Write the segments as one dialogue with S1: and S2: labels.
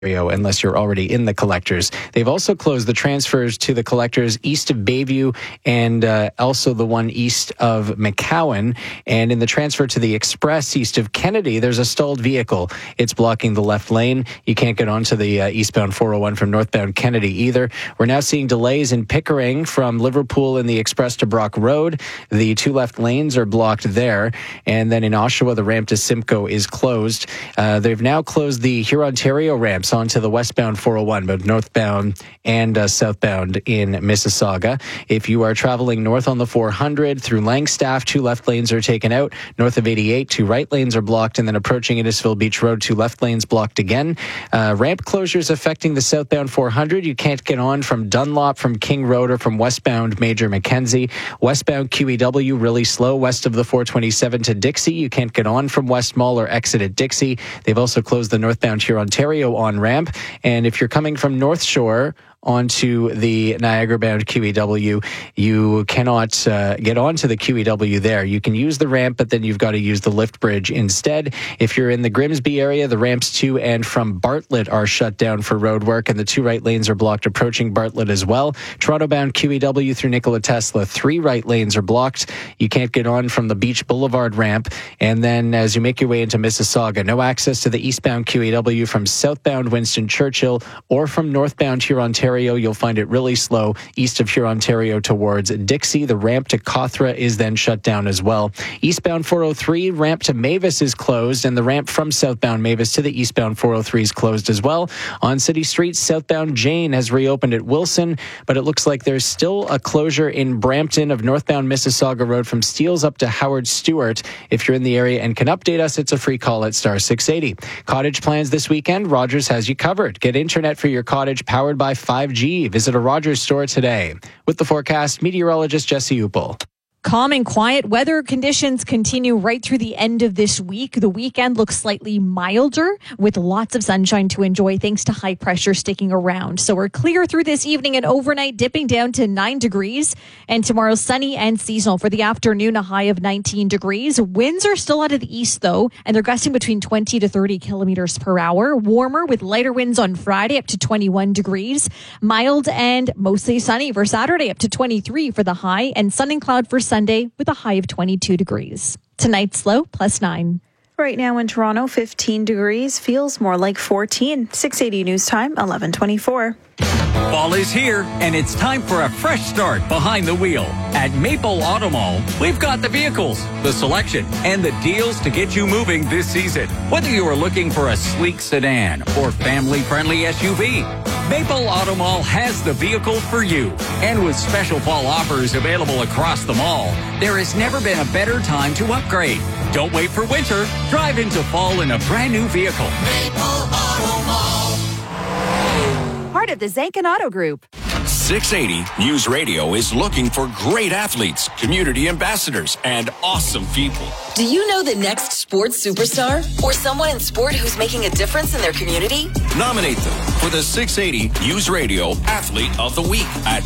S1: unless you're already in the collectors. They've also closed the transfers to the collectors east of Bayview and also the one east of McCowan. And in the transfer to the express east of Kennedy, there's a stalled vehicle. It's blocking the left lane. You can't get onto the eastbound 401 from northbound Kennedy either. We're now seeing delays in Pickering from Liverpool in the express to Brock Road. The two left lanes are blocked there. And then in Oshawa, the ramp to Simcoe is closed. They've now closed the Hurontario ramps onto the westbound 401, but northbound and southbound in Mississauga. If you are traveling north on the 400 through Langstaff, two left lanes are taken out. North of 88, two right lanes are blocked, and then approaching Innisfil Beach Road, two left lanes blocked again. Ramp closures affecting the southbound 400. You can't get on from Dunlop, from King Road, or from westbound Major Mackenzie. Westbound QEW really slow west of the 427 to Dixie. You can't get on from West Mall or exit at Dixie. They've also closed the northbound Hurontario on ramp. And if you're coming from North Shore onto the Niagara-bound QEW, you cannot get onto the QEW there. You can use the ramp, but then you've got to use the lift bridge instead. If you're in the Grimsby area, the ramps to and from Bartlett are shut down for road work, and the two right lanes are blocked approaching Bartlett as well. Toronto-bound QEW through Nikola Tesla, three right lanes are blocked. You can't get on from the Beach Boulevard ramp. And then as you make your way into Mississauga, no access to the eastbound QEW from southbound Winston Churchill or from northbound Hurontario. You'll find it really slow east of Hurontario towards Dixie. The ramp to Cawthra is then shut down as well. Eastbound 403, ramp to Mavis is closed, and the ramp from southbound Mavis to the eastbound 403 is closed as well. On City Street, southbound Jane has reopened at Wilson, but it looks like there's still a closure in Brampton of northbound Mississauga Road from Steeles up to Howard Stewart. If you're in the area and can update us, it's a free call at star 680. Cottage plans this weekend, Rogers has you covered. Get internet for your cottage powered by 5G. Visit a Rogers store today. With the forecast, meteorologist Jesse Upel.
S2: Calm and quiet weather conditions continue right through the end of this week. The weekend looks slightly milder with lots of sunshine to enjoy thanks to high pressure sticking around. So we're clear through this evening and overnight, dipping down to 9 degrees. And tomorrow, sunny and seasonal. For the afternoon, a high of 19 degrees. Winds are still out of the east, though, and they're gusting between 20 to 30 kilometers per hour. Warmer with lighter winds on Friday up to 21 degrees. Mild and mostly sunny for Saturday up to 23 for the high, and sun and cloud for Sunday with a high of 22 degrees. Tonight's low, +9.
S3: Right now in Toronto, 15 degrees. Feels more like 14. 680 news time, 11:24.
S4: Fall is here, and it's time for a fresh start behind the wheel. At Maple Auto Mall, we've got the vehicles, the selection, and the deals to get you moving this season. Whether you are looking for a sleek sedan or family-friendly SUV, Maple Auto Mall has the vehicle for you. And with special fall offers available across the mall, there has never been a better time to upgrade. Don't wait for winter. Drive into fall in a brand new vehicle.
S5: Maple Auto Mall.
S6: Part of the Zankin Auto Group.
S5: 680 News Radio is looking for great athletes, community ambassadors, and awesome people.
S7: Do you know the next sports superstar? Or someone in sport who's making a difference in their community?
S5: Nominate them for the 680 News Radio Athlete of the Week at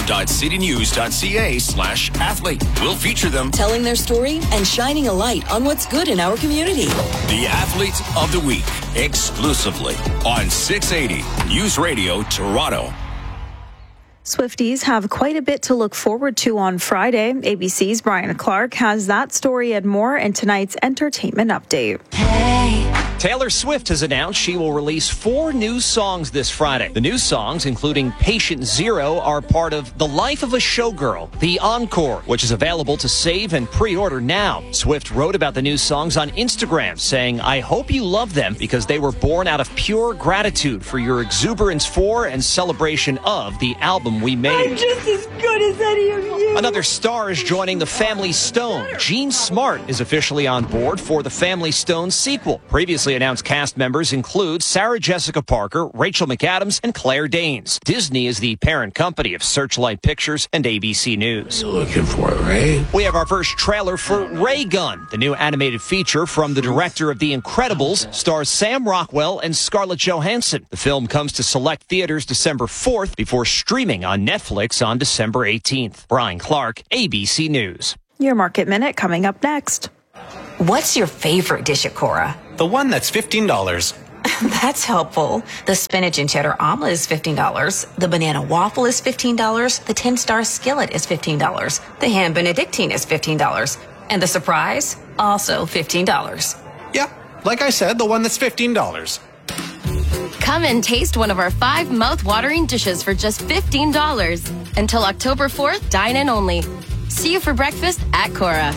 S5: toronto.citynews.ca/athlete. We'll feature them
S7: telling their story and shining a light on what's good in our community.
S5: The Athlete of the Week, exclusively on 680 News Radio Toronto.
S3: Swifties have quite a bit to look forward to on Friday. ABC's Brian Clark has that story and more in tonight's entertainment update.
S8: Taylor Swift has announced she will release 4 new songs this Friday. The new songs, including Patient Zero, are part of The Life of a Showgirl, The Encore, which is available to save and pre-order now. Swift wrote about the new songs on Instagram, saying, "I hope you love them because they were born out of pure gratitude for your exuberance for and celebration of the album we made."
S9: I'm just as good as any of you.
S8: Another star is joining the Family Stone. Jean Smart is officially on board for the Family Stone sequel. Previously announced cast members include Sarah Jessica Parker, Rachel McAdams, and Claire Danes. Disney is the parent company of Searchlight Pictures and ABC News.
S10: You're looking for it, Ray?
S8: We have our first trailer for Ray Gun. The new animated feature from the director of The Incredibles stars Sam Rockwell and Scarlett Johansson. The film comes to select theaters December 4th before streaming on Netflix on December 18th. Brian Clark, ABC News.
S3: Your Market Minute coming up next.
S6: What's your favorite dish at Cora?
S11: The one that's $15.
S10: That's helpful. The spinach and cheddar omelet is $15. The banana waffle is $15. The 10-star skillet is $15. The ham benedictine is $15. And the surprise, also $15.
S11: Yeah, like I said, the one that's $15.
S12: Come and taste one of our 5 mouth-watering dishes for just $15. Until October 4th, dine in only. See you for breakfast at Cora.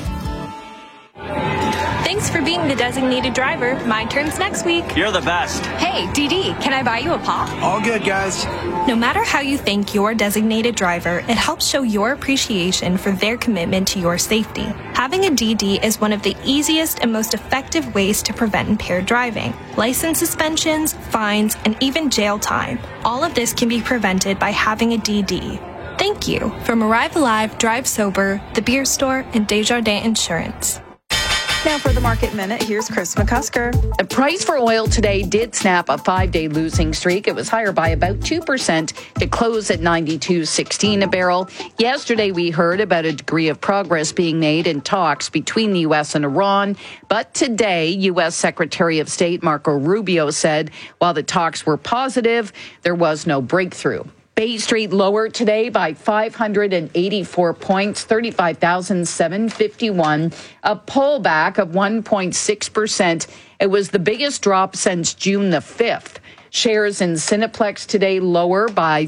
S13: Thanks for being the designated driver. My turn's next week.
S14: You're the best.
S13: Hey, DD, can I buy you a pop?
S11: All good, guys.
S13: No matter how you thank your designated driver, it helps show your appreciation for their commitment to your safety. Having a DD is one of the easiest and most effective ways to prevent impaired driving. License suspensions, fines, and even jail time. All of this can be prevented by having a DD. Thank you. From Arrive Alive, Drive Sober, The Beer Store, and Desjardins Insurance.
S3: Now for the Market Minute, here's Chris McCusker.
S15: The price for oil today did snap a 5-day losing streak. It was higher by about 2% to close at $92.16 a barrel. Yesterday, we heard about a degree of progress being made in talks between the U.S. and Iran. But today, U.S. Secretary of State Marco Rubio said while the talks were positive, there was no breakthrough. Bay Street lower today by 584 points, 35,751, a pullback of 1.6%. It was the biggest drop since June the 5th. Shares in Cineplex today lower by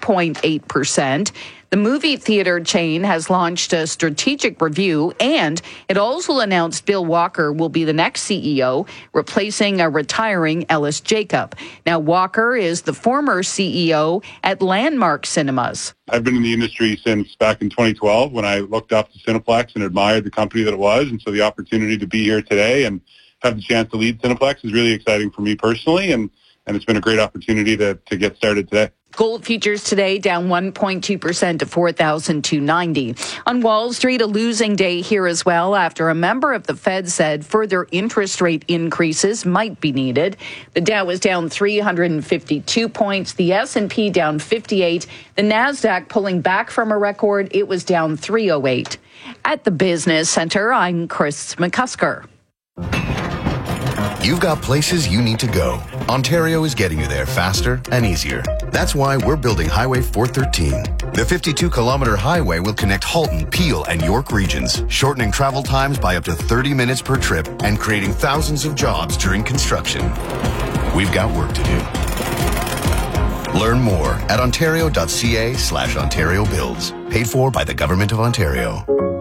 S15: 3.8%. The movie theater chain has launched a strategic review, and it also announced Bill Walker will be the next CEO, replacing a retiring Ellis Jacob. Now, Walker is the former CEO at Landmark Cinemas.
S16: I've been in the industry since back in 2012 when I looked up to Cineplex and admired the company that it was, and so the opportunity to be here today and have the chance to lead Cineplex is really exciting for me personally, and it's been a great opportunity to get started today.
S15: Gold futures today down 1.2% to $4,290. On Wall Street, a losing day here as well after a member of the Fed said further interest rate increases might be needed. The Dow was down 352 points, the S&P down 58, the Nasdaq pulling back from a record, it was down 308. At the Business Center, I'm Chris McCusker.
S17: You've got places you need to go. Ontario is getting you there faster and easier. That's why we're building Highway 413. The 52-kilometer highway will connect Halton, Peel, and York regions, shortening travel times by up to 30 minutes per trip and creating thousands of jobs during construction. We've got work to do. Learn more at ontario.ca/Ontario Builds. Paid for by the Government of Ontario.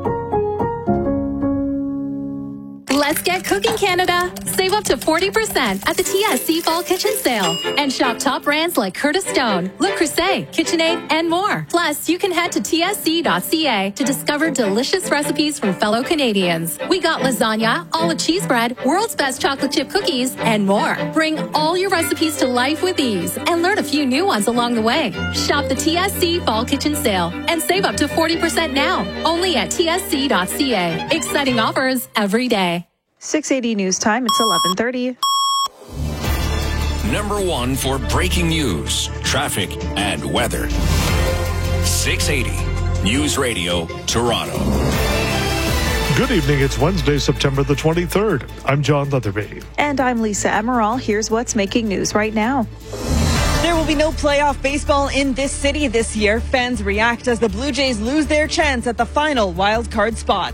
S18: Let's get cooking, Canada. Save up to 40% at the TSC Fall Kitchen Sale. And shop top brands like Curtis Stone, Le Creuset, KitchenAid, and more. Plus, you can head to tsc.ca to discover delicious recipes from fellow Canadians. We got lasagna, olive cheese bread, world's best chocolate chip cookies, and more. Bring all your recipes to life with ease and learn a few new ones along the way. Shop the TSC Fall Kitchen Sale and save up to 40% now. Only at tsc.ca. Exciting offers every day.
S3: 680 News Time, it's 11:30.
S5: Number 1 for breaking news, traffic, and weather. 680 News Radio, Toronto.
S19: Good evening. It's Wednesday, September the 23rd. I'm John Leatherby.
S3: And I'm Lisa Emerald. Here's what's making news right now.
S20: There will be no playoff baseball in this city this year. Fans react as the Blue Jays lose their chance at the final wild card spot.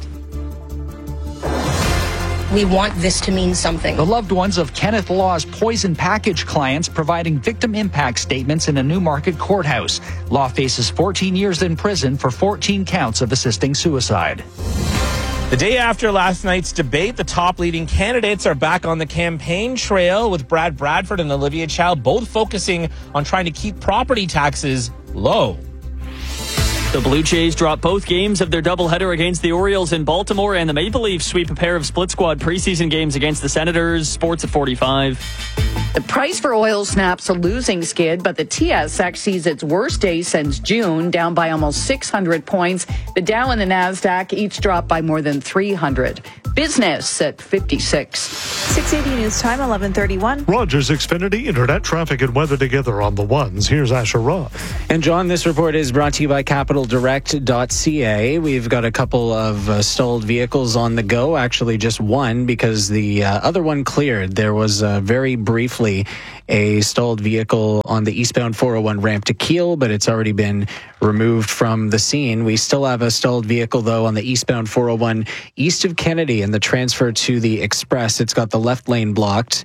S21: We want this to mean something.
S22: The loved ones of Kenneth Law's poison package clients providing victim impact statements in a Newmarket courthouse. Law faces 14 years in prison for 14 counts of assisting suicide.
S23: The day after last night's debate, the top leading candidates are back on the campaign trail, with Brad Bradford and Olivia Chow both focusing on trying to keep property taxes low.
S14: The Blue Jays drop both games of their doubleheader against the Orioles in Baltimore, and the Maple Leafs sweep a pair of split squad preseason games against the Senators. Sports at 45.
S15: The price for oil snaps a losing skid, but the TSX sees its worst day since June, down by almost 600 points. The Dow and the Nasdaq each dropped by more than 300. Business at 56.
S3: 680 News Time, 11:31.
S19: Rogers Xfinity Internet traffic and weather together on the ones. Here's Asher Roth.
S1: And John, this report is brought to you by Capital capitaldirect.ca. We've got a couple of stalled vehicles on the go. Actually, just one, because the other one cleared. There was very briefly a stalled vehicle on the eastbound 401 ramp to Kiel, but it's already been removed from the scene. We still have a stalled vehicle, though, on the eastbound 401 east of Kennedy and the transfer to the Express. It's got the left lane blocked.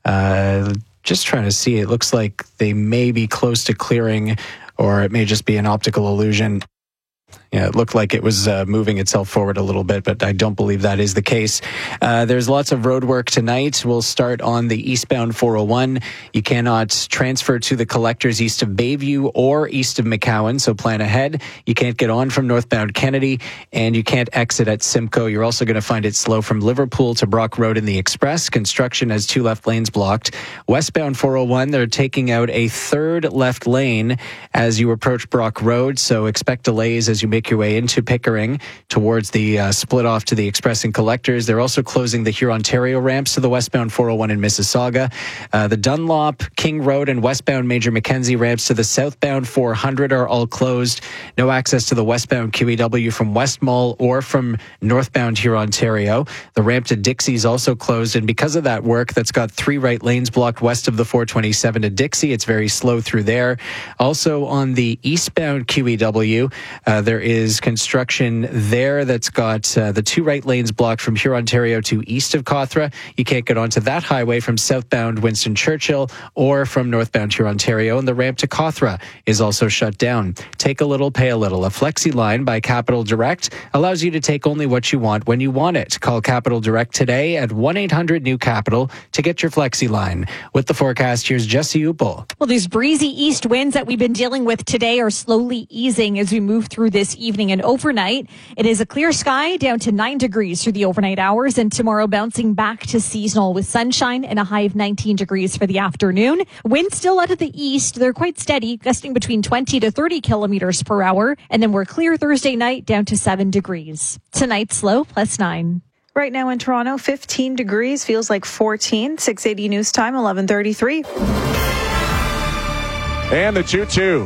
S1: Just trying to see. It looks like they may be close to clearing, or it may just be an optical illusion. Yeah, it looked like it was moving itself forward a little bit, but I don't believe that is the case. There's lots of road work tonight. We'll start on the eastbound 401. You cannot transfer to the collectors east of Bayview or east of McCowan, so plan ahead. You can't get on from northbound Kennedy, and you can't exit at Simcoe. You're also going to find it slow from Liverpool to Brock Road in the Express. Construction has 2 left lanes blocked. Westbound 401, they're taking out a 3rd left lane as you approach Brock Road, so expect delays as you make your way into Pickering towards the split off to the Express and Collectors. They're also closing the Huron-Ontario ramps to the westbound 401 in Mississauga. The Dunlop, King Road, and westbound Major Mackenzie ramps to the southbound 400 are all closed. No access to the westbound QEW from West Mall or from northbound Huron-Ontario. The ramp to Dixie is also closed, and because of that work, that's got 3 right lanes blocked west of the 427 to Dixie. It's very slow through there. Also on the eastbound QEW, there is construction there that's got the 2 right lanes blocked from Huron-Ontario to east of Cawthra. You can't get onto that highway from southbound Winston Churchill or from northbound Huron-Ontario, and the ramp to Cawthra is also shut down. Take a little, pay a little. A Flexi line by Capital Direct allows you to take only what you want when you want it. Call Capital Direct today at 1-800-NEW-CAPITAL to get your Flexi line. With the forecast, here's Jesse Upel.
S2: Well, these breezy east winds that we've been dealing with today are slowly easing as we move through this evening and overnight. It is a clear sky down to 9 degrees through the overnight hours, and tomorrow bouncing back to seasonal with sunshine and a high of 19 degrees for the afternoon. Winds still out of the east. They're quite steady, gusting between 20 to 30 kilometers per hour. And then we're clear Thursday night down to 7 degrees. Tonight's low +9.
S3: Right now in Toronto, 15 degrees, feels like 14. 680 news time, 11:33.
S4: And the 2-2.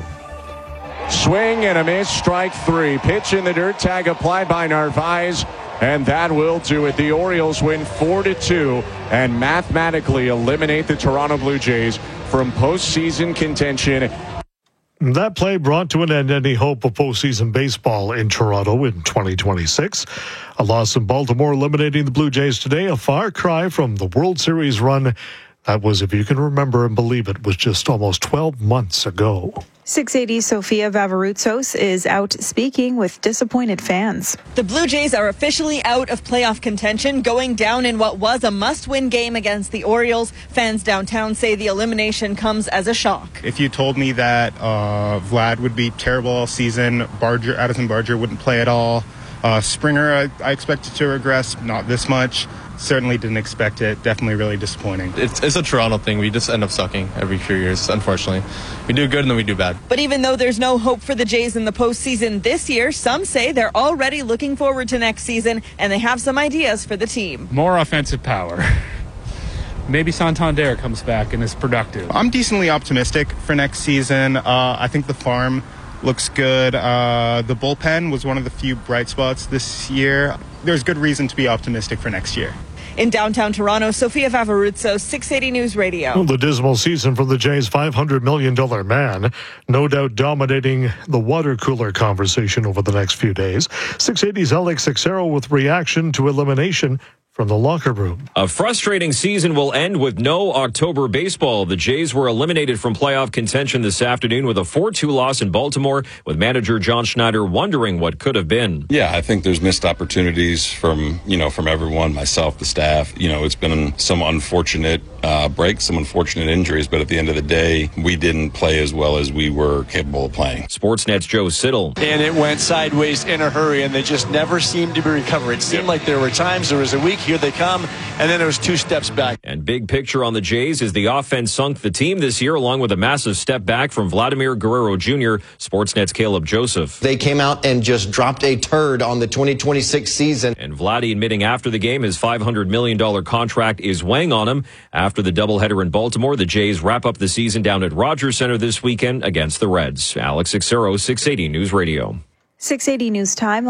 S4: Swing and a miss, strike 3. Pitch in the dirt, tag applied by Narvaez, and that will do it. The Orioles win 4-2 and mathematically eliminate the Toronto Blue Jays from postseason contention.
S19: That play brought to an end any hope of postseason baseball in Toronto in 2026. A loss in Baltimore eliminating the Blue Jays today, a far cry from the World Series run. That was, if you can remember and believe it, was just almost 12 months ago.
S3: 680 Sofia Vavaroutsos is out speaking with disappointed fans.
S20: The Blue Jays are officially out of playoff contention, going down in what was a must-win game against the Orioles. Fans downtown say the elimination comes as a shock.
S7: If you told me that Vlad would be terrible all season, Addison Barger wouldn't play at all, Springer I expected to regress, not this much. Certainly didn't expect it. Definitely really disappointing.
S24: It's a Toronto thing. We just end up sucking every few years, unfortunately. We do good and then we do bad.
S20: But even though there's no hope for the Jays in the postseason this year, some say they're already looking forward to next season, and they have some ideas for the team.
S25: More offensive power. Maybe Santander comes back and is productive.
S7: I'm decently optimistic for next season. I think the farm looks good. The bullpen was one of the few bright spots this year. There's good reason to be optimistic for next year.
S20: In downtown Toronto, Sofia Vavaroutsos, 680 News Radio.
S19: Well, the dismal season for the Jays' $500 million man, no doubt dominating the water cooler conversation over the next few days. 680's Alex Sexero with reaction to elimination from the locker room.
S26: A frustrating season will end with no October baseball. The Jays were eliminated from playoff contention this afternoon with a 4-2 loss in Baltimore, with manager John Schneider wondering what could have been.
S27: Yeah, I think there's missed opportunities from everyone, myself, the staff. It's been some unfortunate breaks, some unfortunate injuries, but at the end of the day, we didn't play as well as we were capable of playing.
S26: Sportsnet's Joe Siddle.
S28: And it went sideways in a hurry, and they just never seemed to be recovered. It seemed like there were times there was a week, here they come, and then there was 2 steps back.
S26: And big picture on the Jays is the offense sunk the team this year, along with a massive step back from Vladimir Guerrero Jr., Sportsnet's Caleb Joseph.
S29: They came out and just dropped a turd on the 2026 season.
S26: And Vladdy admitting after the game his $500 million contract is weighing on him. After the doubleheader in Baltimore, the Jays wrap up the season down at Rogers Center this weekend against the Reds. Alex Sexero, 680 News Radio.
S3: 680 News Time,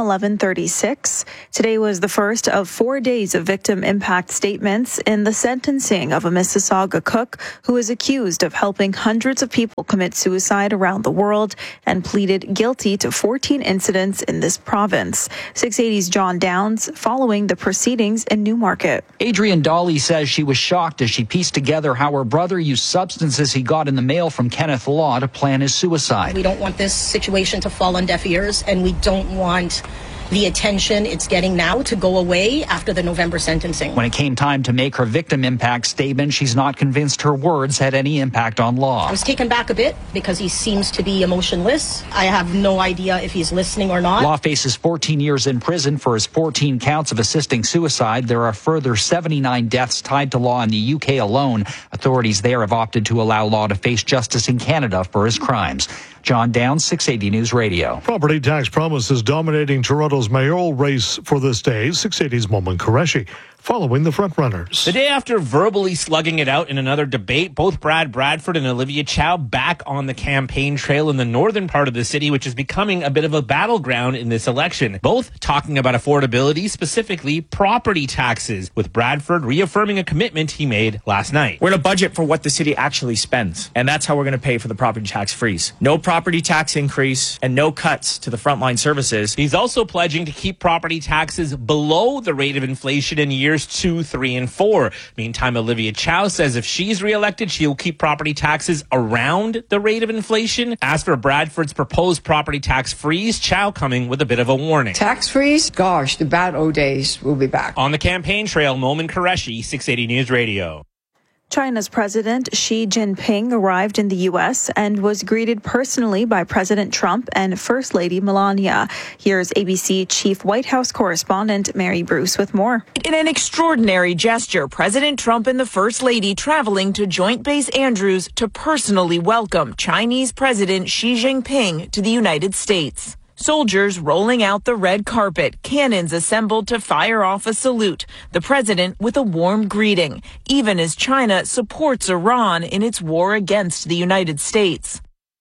S3: 11:36. Today was the first of 4 days of victim impact statements in the sentencing of a Mississauga cook who is accused of helping hundreds of people commit suicide around the world and pleaded guilty to 14 incidents in this province. 680's John Downs following the proceedings in Newmarket.
S22: Adrienne Dolly says she was shocked as she pieced together how her brother used substances he got in the mail from Kenneth Law to plan his suicide.
S21: We don't want this situation to fall on deaf ears, and we don't want the attention it's getting now to go away after the November sentencing.
S22: When it came time to make her victim impact statement, she's not convinced her words had any impact on Law.
S21: I was taken back a bit because he seems to be emotionless. I have no idea if he's listening or not.
S22: Law faces 14 years in prison for his 14 counts of assisting suicide. There are further 79 deaths tied to Law in the UK alone. Authorities there have opted to allow Law to face justice in Canada for his crimes. John Downs, 680 News Radio.
S19: Property tax promises dominating Toronto's mayoral race for this day. 680's Momin Qureshi following the frontrunners.
S23: The day after verbally slugging it out in another debate, both Brad Bradford and Olivia Chow back on the campaign trail in the northern part of the city, which is becoming a bit of a battleground in this election. Both talking about affordability, specifically property taxes, with Bradford reaffirming a commitment he made last night.
S6: We're going to budget for what the city actually spends, and that's how we're going to pay for the property tax freeze. No property tax increase and no cuts to the frontline services.
S23: He's also pledging to keep property taxes below the rate of inflation in years 2, 3, and 4. Meantime, Olivia Chow says if she's reelected, she'll keep property taxes around the rate of inflation. As for Bradford's proposed property tax freeze, Chow coming with a bit of a warning.
S8: Tax freeze? Gosh, the bad old days will be back.
S23: On the campaign trail, Momin Qureshi, 680 News Radio.
S3: China's President Xi Jinping arrived in the U.S. and was greeted personally by President Trump and First Lady Melania. Here's ABC Chief White House Correspondent Mary Bruce with more.
S9: In an extraordinary gesture, President Trump and the First Lady traveling to Joint Base Andrews to personally welcome Chinese President Xi Jinping to the United States. Soldiers rolling out the red carpet, cannons assembled to fire off a salute, the president with a warm greeting, even as China supports Iran in its war against the United States.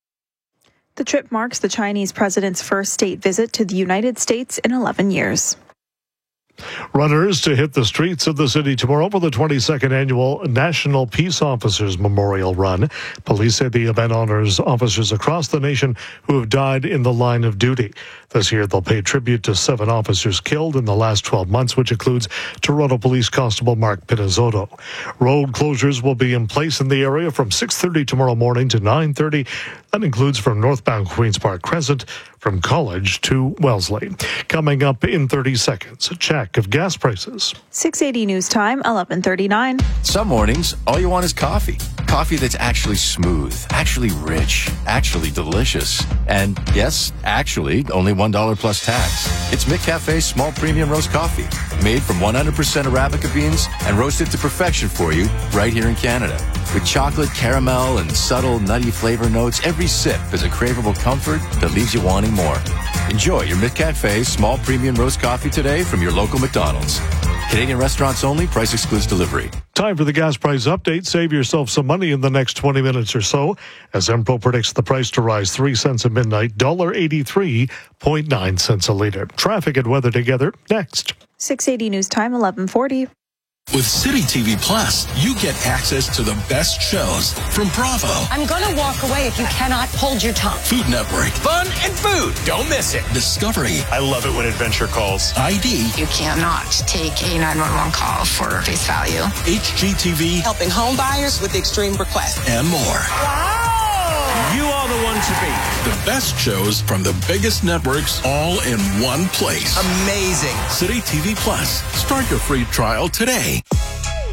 S3: The trip marks the Chinese president's first state visit to the United States in 11 years.
S19: Runners to hit the streets of the city tomorrow for the 22nd annual National Peace Officers Memorial Run. Police say the event honors officers across the nation who have died in the line of duty. This year, they'll pay tribute to 7 officers killed in the last 12 months, which includes Toronto Police Constable Mark Pinizzotto. Road closures will be in place in the area from 6:30 tomorrow morning to 9:30. That includes from northbound Queen's Park Crescent, from College to Wellesley. Coming up in 30 seconds, a check of gas prices.
S3: 680 News Time, 11:39.
S10: Some mornings, all you want is coffee. Coffee that's actually smooth, actually rich, actually delicious. And yes, actually, only $1 plus tax. It's McCafe's small premium roast coffee, made from 100% Arabica beans and roasted to perfection for you right here in Canada. With chocolate, caramel, and subtle nutty flavor notes, every sip is a craveable comfort that leaves you wanting more. Enjoy your McCafe small premium roast coffee today from your local McDonald's. Canadian restaurants only. Price excludes delivery.
S19: Time for the gas price update. Save yourself some money in the next 20 minutes or so, as Empro predicts the price to rise 3 cents at midnight, $1.83.9 cents a liter. Traffic and weather together next.
S3: 680 News Time, 11:40.
S11: With City TV Plus, you get access to the best shows from Bravo.
S21: I'm going to walk away if you cannot hold your tongue.
S11: Food Network.
S12: Fun and food. Don't miss it.
S11: Discovery.
S12: I love it when adventure calls.
S11: ID.
S13: You cannot take a 911 call for face value.
S11: HGTV.
S16: Helping home buyers with extreme requests.
S11: And more.
S12: Wow! You are the one to beat.
S11: The best shows from the biggest networks all in one place.
S12: Amazing.
S11: City TV Plus. Start your free trial today.